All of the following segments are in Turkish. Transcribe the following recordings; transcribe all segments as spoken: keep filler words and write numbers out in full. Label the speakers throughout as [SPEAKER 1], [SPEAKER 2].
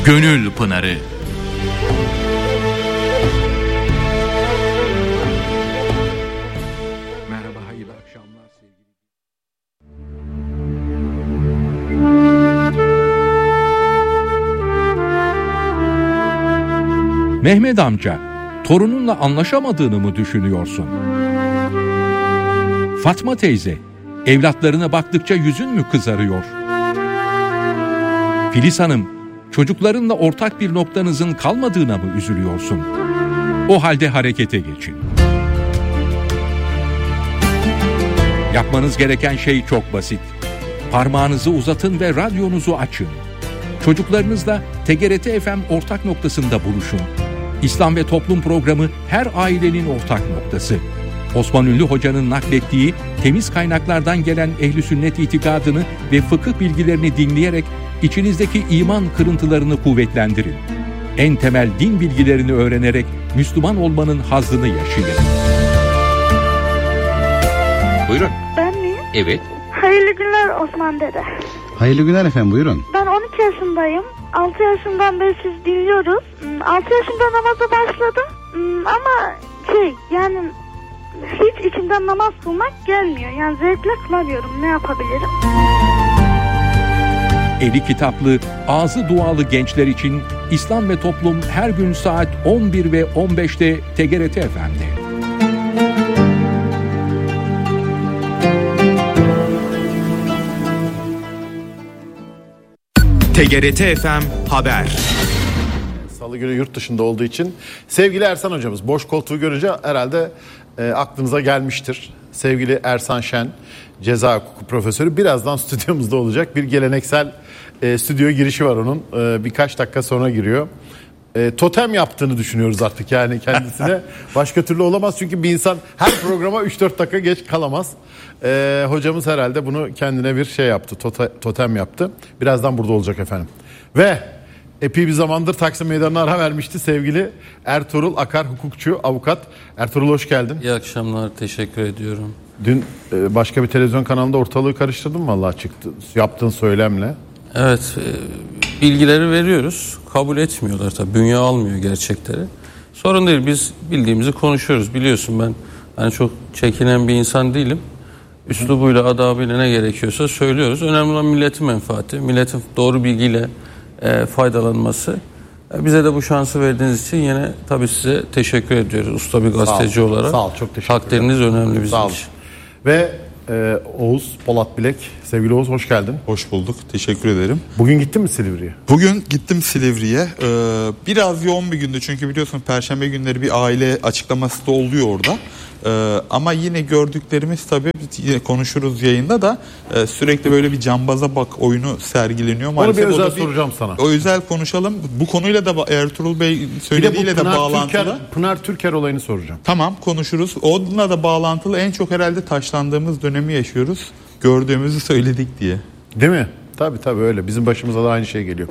[SPEAKER 1] Gönül Pınarı.
[SPEAKER 2] Merhaba, hayırlı akşamlar sevgili.
[SPEAKER 3] Mehmet amca, torununla anlaşamadığını mı düşünüyorsun? Fatma teyze, evlatlarına baktıkça yüzün mü kızarıyor? Filiz Hanım, çocuklarınla ortak bir noktanızın kalmadığına mı üzülüyorsun? O halde harekete geçin. Yapmanız gereken şey çok basit. Parmağınızı uzatın ve radyonuzu açın. Çocuklarınızla T G R T F M ortak noktasında buluşun. İslam ve Toplum programı her ailenin ortak noktası. Osman Ünlü Hoca'nın naklettiği temiz kaynaklardan gelen ehli sünnet itikadını ve fıkıh bilgilerini dinleyerek içinizdeki iman kırıntılarını kuvvetlendirin. En temel din bilgilerini öğrenerek Müslüman olmanın hazzını yaşayın.
[SPEAKER 4] Buyurun.
[SPEAKER 5] Ben miyim?
[SPEAKER 4] Evet.
[SPEAKER 5] Hayırlı günler Osman dede.
[SPEAKER 6] Hayırlı günler efendim, buyurun.
[SPEAKER 5] Ben on iki yaşındayım. altı yaşından beri siz dinliyoruz. altı yaşında namaza başladım. Ama şey yani hiç içimden namaz kılmak gelmiyor. Yani zevkle kılamıyorum. Ne yapabilirim?
[SPEAKER 3] Eli kitaplı, ağzı dualı gençler için İslam ve Toplum her gün saat on bir ve on beşte T G R T F M'de.
[SPEAKER 1] T G R T F M Haber.
[SPEAKER 7] Salı günü yurt dışında olduğu için sevgili Ersan hocamız boş koltuğu görünce herhalde e, aklınıza gelmiştir. Sevgili Ersan Şen, ceza hukuku profesörü, birazdan stüdyomuzda olacak. Bir geleneksel e, stüdyo girişi var onun. E, birkaç dakika sonra giriyor. E, totem yaptığını düşünüyoruz artık yani kendisine. Başka türlü olamaz çünkü bir insan her programa üç dört dakika geç kalamaz. E, hocamız herhalde bunu kendine bir şey yaptı, tote, totem yaptı. Birazdan burada olacak efendim. Ve epey bir zamandır Taksim Meydanı'na ara vermişti sevgili Ertuğrul Akar, hukukçu, avukat. Ertuğrul hoş geldin.
[SPEAKER 8] İyi akşamlar, teşekkür ediyorum.
[SPEAKER 7] Dün e, başka bir televizyon kanalında ortalığı karıştırdın vallahi, çıktı yaptığın söylemle.
[SPEAKER 8] Evet, e, bilgileri veriyoruz, kabul etmiyorlar tabii, bünye almıyor gerçekleri. Sorun değil, biz bildiğimizi konuşuyoruz. Biliyorsun ben hani çok çekinen bir insan değilim. Üslubuyla, adabıyla ne gerekiyorsa söylüyoruz. Önemli olan milletin menfaati, milletin doğru bilgiyle e, faydalanması. E, bize de bu şansı verdiğiniz için yine tabii size teşekkür ediyoruz usta bir gazeteci
[SPEAKER 7] Sağ ol,
[SPEAKER 8] olarak.
[SPEAKER 7] sağ ol, çok teşekkür ederim.
[SPEAKER 8] Takdiriniz önemli bizim için.
[SPEAKER 7] Ve e, Oğuz Polat Bilek, sevgili Oğuz hoş geldin.
[SPEAKER 9] Hoş bulduk, teşekkür ederim.
[SPEAKER 7] Bugün gittin mi Silivri'ye?
[SPEAKER 9] Bugün gittim Silivri'ye. Ee, biraz yoğun bir gündü çünkü biliyorsun Perşembe günleri bir aile açıklaması da oluyor orada. Ee, ama yine gördüklerimiz tabii yine konuşuruz yayında da e, sürekli böyle bir cambaza bak oyunu sergileniyor. Maalesef
[SPEAKER 7] Onu bir özel
[SPEAKER 9] bir,
[SPEAKER 7] soracağım sana.
[SPEAKER 9] O özel konuşalım. Bu konuyla da Ertuğrul Bey söylediğiyle de bağlantılı.
[SPEAKER 7] Türker, Pınar Türker olayını soracağım.
[SPEAKER 9] Tamam, konuşuruz. Onunla da bağlantılı, en çok herhalde taşlandığımız dönemi yaşıyoruz. Gördüğümüzü söyledik diye.
[SPEAKER 7] Değil mi? Tabii tabii öyle. Bizim başımıza da aynı şey geliyor.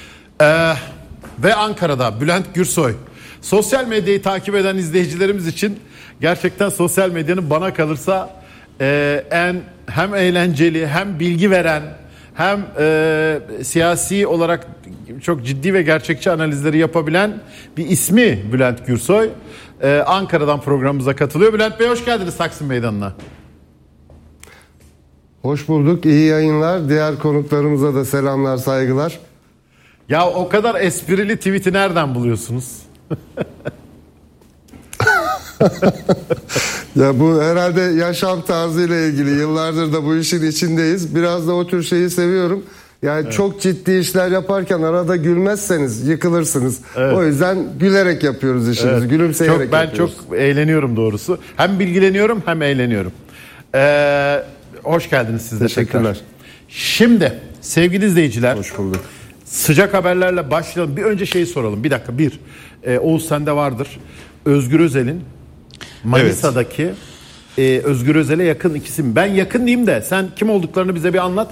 [SPEAKER 7] Ee, ve Ankara'da Bülent Gürsoy. Sosyal medyayı takip eden izleyicilerimiz için gerçekten sosyal medyanın bana kalırsa e, en hem eğlenceli hem bilgi veren hem e, siyasi olarak çok ciddi ve gerçekçi analizleri yapabilen bir ismi Bülent Gürsoy. E, Ankara'dan programımıza katılıyor. Bülent Bey hoş geldiniz Taksim Meydanı'na.
[SPEAKER 10] Hoş bulduk. İyi yayınlar. Diğer konuklarımıza da selamlar, saygılar.
[SPEAKER 7] Ya o kadar esprili tweet'i nereden buluyorsunuz?
[SPEAKER 10] Ya bu herhalde yaşam tarzıyla ilgili. Yıllardır da bu işin içindeyiz. Biraz da o tür şeyi seviyorum. Yani evet. Çok ciddi işler yaparken arada gülmezseniz yıkılırsınız. Evet. O yüzden gülerek yapıyoruz işimizi. Evet. Gülümseyerek
[SPEAKER 7] çok, ben
[SPEAKER 10] yapıyoruz.
[SPEAKER 7] Ben çok eğleniyorum doğrusu. Hem bilgileniyorum hem eğleniyorum. Ee, hoş geldiniz siz de tekrar. Şimdi sevgili izleyiciler.
[SPEAKER 10] Hoş bulduk.
[SPEAKER 7] Sıcak haberlerle başlayalım. Bir önce şeyi soralım. Bir dakika. Bir, e, Oğuz sende vardır. Özgür Özel'in Manisa'daki evet. e, Özgür Özel'e yakın ikisi mi? Ben yakın diyeyim de sen kim olduklarını bize bir anlat.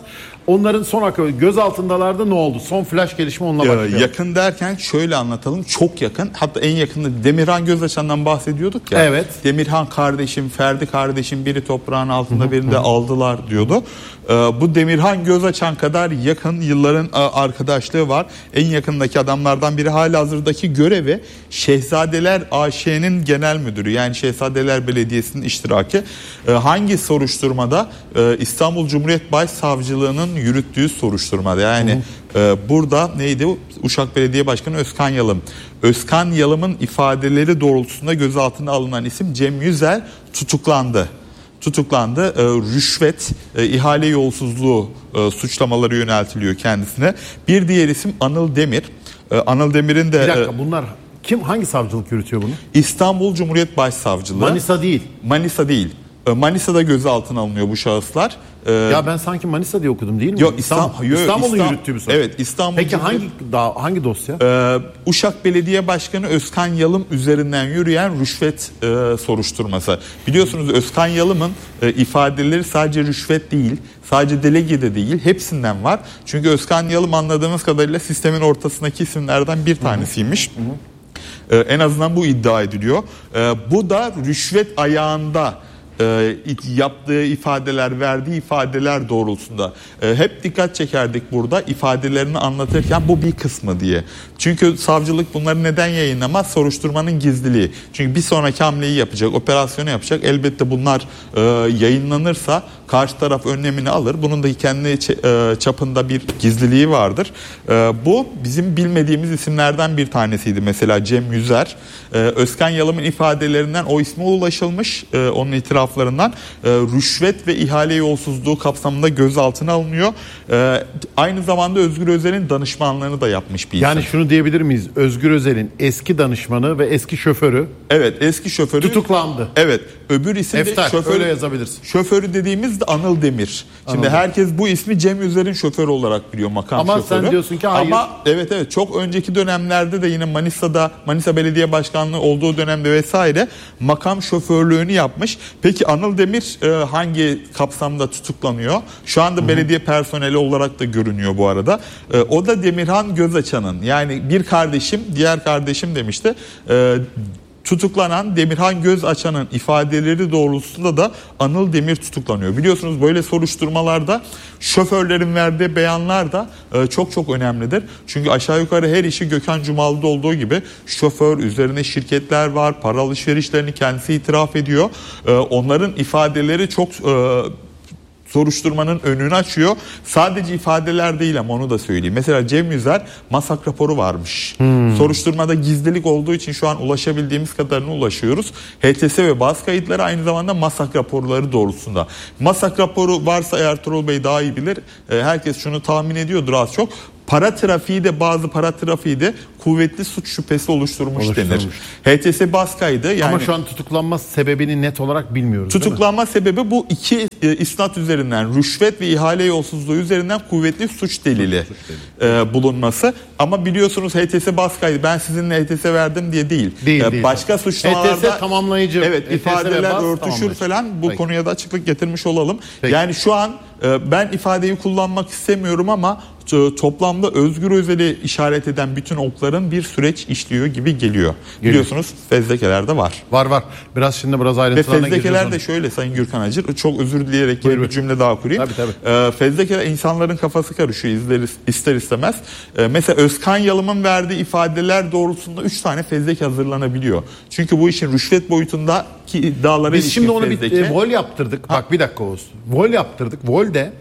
[SPEAKER 7] onların son akı gözaltındalarda ne oldu? Son flash gelişme onunla
[SPEAKER 9] Ee,
[SPEAKER 7] başlıyor.
[SPEAKER 9] yakın derken şöyle anlatalım. Çok yakın. Hatta en yakında Demirhan Gözaçan'dan bahsediyorduk ya.
[SPEAKER 7] Evet.
[SPEAKER 9] Demirhan kardeşim, Ferdi kardeşim biri toprağın altında birini de aldılar diyordu. Ee, bu Demirhan Gözaçan kadar yakın yılların e, arkadaşlığı var. En yakındaki adamlardan biri halihazırdaki görevi Şehzadeler A Ş'nin genel müdürü. Yani Şehzadeler Belediyesi'nin iştiraki. Ee, hangi soruşturmada? Ee, İstanbul Cumhuriyet Başsavcılığı'nın yürüttüğü soruşturmada. Yani e, burada neydi? Uşak Belediye Başkanı Özkan Yalım. Özkan Yalım'ın ifadeleri doğrultusunda gözaltına alınan isim Cem Yüzer tutuklandı. tutuklandı. E, rüşvet, e, ihale yolsuzluğu e, suçlamaları yöneltiliyor kendisine. Bir diğer isim Anıl Demir. E, Anıl Demir'in de...
[SPEAKER 7] Bir dakika
[SPEAKER 9] e,
[SPEAKER 7] bunlar kim hangi savcılık yürütüyor bunu?
[SPEAKER 9] İstanbul Cumhuriyet Başsavcılığı.
[SPEAKER 7] Manisa değil.
[SPEAKER 9] Manisa değil. E, Manisa'da gözaltına alınıyor bu şahıslar. E,
[SPEAKER 7] Ya ben sanki Manisa diye okudum değil mi?
[SPEAKER 9] Yok, İstanbul- yok,
[SPEAKER 7] İstanbul'un
[SPEAKER 9] İstanbul-
[SPEAKER 7] yürüttüğü bir soru.
[SPEAKER 9] Evet, İstanbul
[SPEAKER 7] Peki
[SPEAKER 9] Cumhuriyet-
[SPEAKER 7] hangi daha hangi dosya?
[SPEAKER 9] Ee, Uşak Belediye Başkanı Özkan Yalım üzerinden yürüyen rüşvet e, soruşturması. Biliyorsunuz Özkan Yalım'ın e, ifadeleri sadece rüşvet değil, sadece delege de değil, hepsinden var. Çünkü Özkan Yalım anladığımız kadarıyla sistemin ortasındaki isimlerden bir tanesiymiş. Ee, en azından bu iddia ediliyor. Ee, bu da rüşvet ayağında e, yaptığı ifadeler, verdiği ifadeler doğrultusunda. E, hep dikkat çekerdik burada ifadelerini anlatırken bu bir kısmı diye. Çünkü savcılık bunları neden yayınlamaz? Soruşturmanın gizliliği. Çünkü bir sonraki hamleyi yapacak, operasyonu yapacak. Elbette bunlar e, yayınlanırsa karşı taraf önlemini alır. Bunun da kendi e, çapında bir gizliliği vardır. E, bu bizim bilmediğimiz isimlerden bir tanesiydi. Mesela Cem Yüzer. E, Özkan Yalım'ın ifadelerinden o isme ulaşılmış. E, onun itiraflarından e, rüşvet ve ihale yolsuzluğu kapsamında gözaltına alınıyor. E, aynı zamanda Özgür Özel'in danışmanlığını da yapmış bir isim.
[SPEAKER 7] Yani şunu diyebilir miyiz? Özgür Özel'in eski danışmanı ve eski şoförü
[SPEAKER 9] Evet, eski şoförü
[SPEAKER 7] tutuklandı.
[SPEAKER 9] Evet, öbür isim de
[SPEAKER 7] Eftar,
[SPEAKER 9] şoförü,
[SPEAKER 7] öyle yazabilirsin.
[SPEAKER 9] Şoförü dediğimiz de Anıl Demir. Şimdi
[SPEAKER 7] Anıl.
[SPEAKER 9] herkes bu ismi Cem Yüzer'in şoförü olarak biliyor, makam
[SPEAKER 7] Ama
[SPEAKER 9] şoförü.
[SPEAKER 7] sen diyorsun ki hayır.
[SPEAKER 9] Ama evet evet çok önceki dönemlerde de yine Manisa'da Manisa Belediye Başkanlığı olduğu dönemde vesaire makam şoförlüğünü yapmış. Peki Anıl Demir e, hangi kapsamda tutuklanıyor? Şu anda Hı-hı. belediye personeli olarak da görünüyor bu arada. E, o da Demirhan Gözaçan'ın, yani bir kardeşim, diğer kardeşim demişti. E, Tutuklanan Demirhan Gözaçan'ın ifadeleri doğrultusunda da Anıl Demir tutuklanıyor. Biliyorsunuz böyle soruşturmalarda şoförlerin verdiği beyanlar da e, çok çok önemlidir. Çünkü aşağı yukarı her işi Gökhan Cumalı'da olduğu gibi şoför üzerine şirketler var, para alışverişlerini kendisi itiraf ediyor. E, onların ifadeleri çok... E, soruşturmanın önünü açıyor. Sadece ifadeler değil ama onu da söyleyeyim. Mesela Cem Yüzer masak raporu varmış. Hmm. Soruşturmada gizlilik olduğu için şu an ulaşabildiğimiz kadarına ulaşıyoruz. H T S ve bazı kayıtları aynı zamanda masak raporları doğrultusunda. Masak raporu varsa Ertuğrul Bey daha iyi bilir. Herkes şunu tahmin ediyordur az çok. Para trafiği de bazı para trafiği de kuvvetli suç şüphesi oluşturmuş, oluşturmuş. denir. H T S baskaydı. Yani
[SPEAKER 7] ama şu an tutuklanma sebebini net olarak bilmiyoruz.
[SPEAKER 9] Tutuklanma sebebi bu iki e, isnat üzerinden, rüşvet ve ihale yolsuzluğu üzerinden kuvvetli suç delili, suç delili. E, bulunması. Ama biliyorsunuz H T S baskaydı. Ben sizinle H T S verdim diye değil.
[SPEAKER 7] Değil,
[SPEAKER 9] e,
[SPEAKER 7] değil.
[SPEAKER 9] Başka suçlamalarda
[SPEAKER 7] H T S tamamlayıcı.
[SPEAKER 9] Evet,
[SPEAKER 7] H T S
[SPEAKER 9] ifadeler
[SPEAKER 7] bas,
[SPEAKER 9] örtüşür falan. Bu
[SPEAKER 7] Peki.
[SPEAKER 9] konuya da açıklık getirmiş olalım.
[SPEAKER 7] Peki.
[SPEAKER 9] Yani şu an e, ben ifadeyi kullanmak istemiyorum ama toplamda Özgür Özel'i işaret eden bütün okların bir süreç işliyor gibi geliyor. geliyor. Biliyorsunuz fezlekeler de var.
[SPEAKER 7] Var var. Biraz şimdi biraz ayrıntılarına
[SPEAKER 9] gireceğiz. Ve fezlekeler de şöyle Sayın Gürkan Acır, çok özür dileyerek
[SPEAKER 7] Buyur,
[SPEAKER 9] bir cümle daha kurayım.
[SPEAKER 7] Tabii, tabii.
[SPEAKER 9] Ee, fezlekeler insanların kafası karışıyor izler, ister istemez. Ee, mesela Özkan Yalım'ın verdiği ifadeler doğrultusunda üç tane fezleke hazırlanabiliyor. Çünkü bu işin rüşvet boyutundaki iddialara
[SPEAKER 7] biz şimdi onu
[SPEAKER 9] fezleke.
[SPEAKER 7] bir e, vol yaptırdık. Ha. Bak bir dakika Oğuz. Vol yaptırdık. Vol de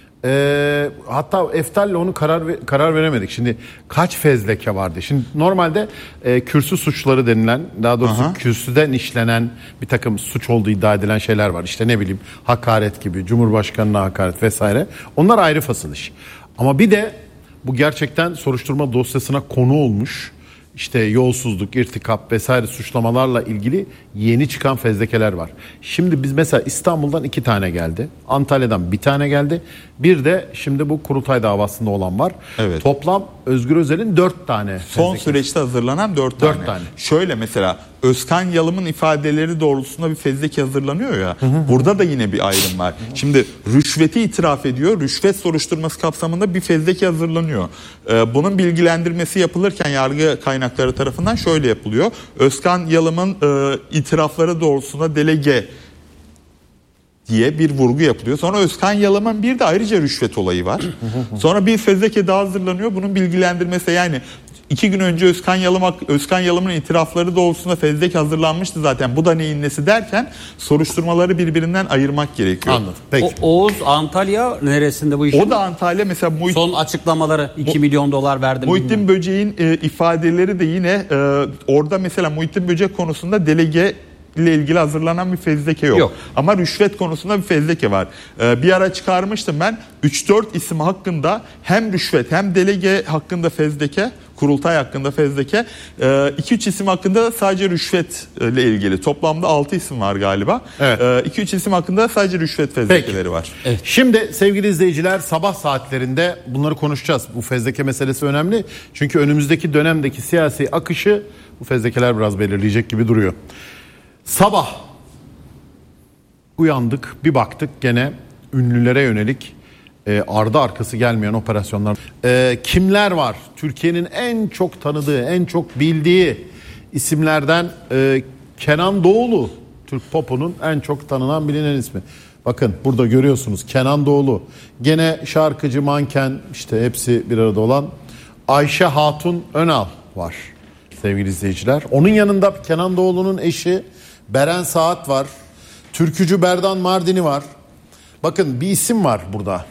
[SPEAKER 7] Ee, hatta Eftal'le onu karar karar veremedik. Şimdi kaç fezleke vardı? Şimdi normalde e, kürsü suçları denilen, daha doğrusu Aha. kürsüden işlenen bir takım suç olduğu iddia edilen şeyler var. İşte ne bileyim hakaret gibi, Cumhurbaşkanı'na hakaret vesaire. Onlar ayrı fasıl iş. Ama bir de bu gerçekten soruşturma dosyasına konu olmuş. İşte yolsuzluk, irtikap vesaire suçlamalarla ilgili yeni çıkan fezlekeler var. Şimdi biz mesela İstanbul'dan iki tane geldi. Antalya'dan bir tane geldi. Bir de şimdi bu Kurultay davasında olan var.
[SPEAKER 9] Evet.
[SPEAKER 7] Toplam Özgür Özel'in dört tane
[SPEAKER 9] Son
[SPEAKER 7] fezleke.
[SPEAKER 9] süreçte hazırlanan dört tane.
[SPEAKER 7] Dört tane.
[SPEAKER 9] Şöyle mesela Özkan Yalım'ın ifadeleri doğrultusunda bir fezleke hazırlanıyor ya. Hı hı. Burada da yine bir ayrım var. Şimdi rüşveti itiraf ediyor. Rüşvet soruşturması kapsamında bir fezleke hazırlanıyor. Ee, bunun bilgilendirmesi yapılırken yargı kaynakları tarafından şöyle yapılıyor. Özkan Yalım'ın e, itirafları doğrultusunda delege diye bir vurgu yapılıyor. Sonra Özkan Yalım'ın bir de ayrıca rüşvet olayı var. Sonra bir fezleke daha hazırlanıyor. Bunun bilgilendirmesi, yani iki gün önce Özkan Yalım, Özkan Yalım'ın itirafları doğrultusunda fezleke hazırlanmıştı zaten. Bu da neyin nesi derken soruşturmaları birbirinden ayırmak gerekiyor.
[SPEAKER 7] Anladım. Peki.
[SPEAKER 4] O, Oğuz Antalya neresinde bu işin?
[SPEAKER 9] O da Antalya mesela. Muhit,
[SPEAKER 4] son açıklamaları iki milyon dolar verdim.
[SPEAKER 9] Muhittin Böcek'in e, ifadeleri de yine e, orada mesela Muhittin Böcek konusunda delege ile ilgili hazırlanan bir fezleke yok. yok. Ama rüşvet konusunda bir fezleke var. Ee, bir ara çıkarmıştım ben. üç dört isim hakkında hem rüşvet hem delege hakkında fezleke, kurultay hakkında fezleke, iki üç isim hakkında sadece rüşvet ile ilgili. Toplamda altı isim var galiba.
[SPEAKER 7] Evet.
[SPEAKER 9] iki üç isim hakkında sadece rüşvet fezlekeleri
[SPEAKER 7] Peki.
[SPEAKER 9] var.
[SPEAKER 7] Evet. Şimdi sevgili izleyiciler, sabah saatlerinde bunları konuşacağız. Bu fezleke meselesi önemli. Çünkü önümüzdeki dönemdeki siyasi akışı bu fezlekeler biraz belirleyecek gibi duruyor. Sabah uyandık, bir baktık gene ünlülere yönelik e, ardı arkası gelmeyen operasyonlar. E, kimler var? Türkiye'nin en çok tanıdığı, en çok bildiği isimlerden e, Kenan Doğulu, Türk popunun en çok tanınan, bilinen ismi. Bakın burada görüyorsunuz Kenan Doğulu. Gene şarkıcı, manken, işte hepsi bir arada olan Ayşe Hatun Önal var sevgili izleyiciler. Onun yanında Kenan Doğulu'nun eşi Beren Saat var. Türkücü Berdan Mardini var. Bakın bir isim var burada.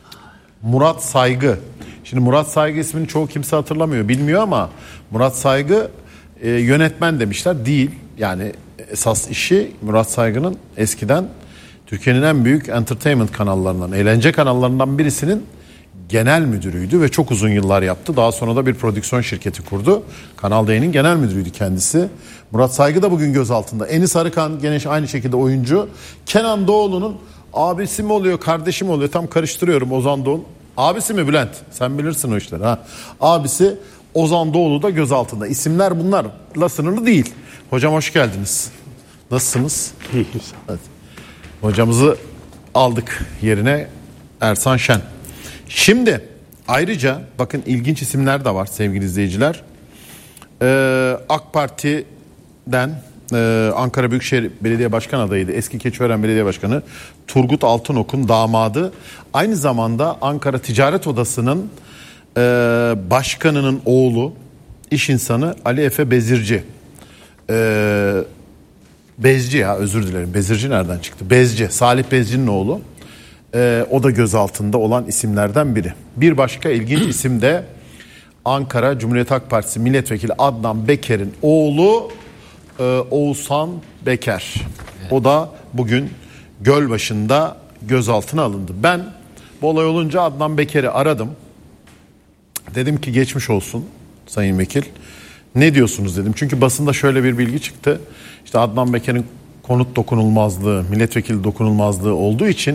[SPEAKER 7] Murat Saygı. Şimdi Murat Saygı ismini çoğu kimse hatırlamıyor, bilmiyor ama Murat Saygı e, yönetmen demişler. Değil. Yani esas işi Murat Saygı'nın eskiden Türkiye'nin en büyük entertainment kanallarından, eğlence kanallarından birisinin genel müdürüydü ve çok uzun yıllar yaptı. Daha sonra da bir prodüksiyon şirketi kurdu. Kanal D'nin genel müdürüydü kendisi. Murat Saygı da bugün gözaltında. Enis Arıkan gene aynı şekilde oyuncu. Kenan Doğulu'nun abisi mi oluyor, kardeşi mi oluyor? Tam karıştırıyorum. Ozan Doğulu. Abisi mi Bülent? Sen bilirsin o işleri. Ha. Abisi Ozan Doğulu da gözaltında. İsimler bunlarla sınırlı değil. Hocam hoş geldiniz. Nasılsınız? Evet. Hocamızı aldık yerine, Ersan Şen. Şimdi ayrıca bakın ilginç isimler de var sevgili izleyiciler. Ee, AK Parti'den e, Ankara Büyükşehir Belediye Başkan adayıydı. Eski Keçiören Belediye Başkanı Turgut Altınok'un damadı. Aynı zamanda Ankara Ticaret Odası'nın e, başkanının oğlu, iş insanı Ali Efe Bezirci. Ee, Bezci ya özür dilerim. Bezirci nereden çıktı? Bezci. Salih Bezci'nin oğlu. Ee, o da gözaltında olan isimlerden biri. Bir başka ilginç isim de Ankara Cumhuriyet Halk Partisi Milletvekili Adnan Beker'in oğlu e, Oğuzhan Beker. Evet. O da bugün Gölbaşı'nda gözaltına alındı. Ben bu olay olunca Adnan Beker'i aradım. Dedim ki geçmiş olsun Sayın Vekil. Ne diyorsunuz dedim. Çünkü basında şöyle bir bilgi çıktı. İşte Adnan Beker'in konut dokunulmazlığı, milletvekili dokunulmazlığı olduğu için